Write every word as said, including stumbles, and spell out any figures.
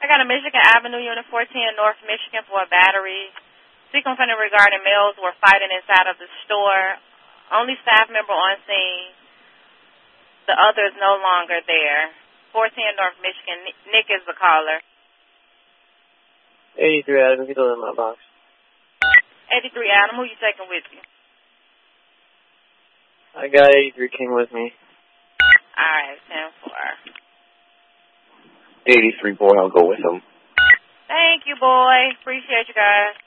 I got a Michigan Avenue, Unit fourteen, North Michigan for a battery. Sequencing regarding males were fighting inside of the store. Only staff member on scene. The other is no longer there. four ten North Michigan. Nick is the caller. eighty-three Adam, get in my box. eighty-three Adam, who you taking with you? I got eighty-three King with me. All right, ten four. eighty-three boy, I'll go with him. Thank you, boy. Appreciate you guys.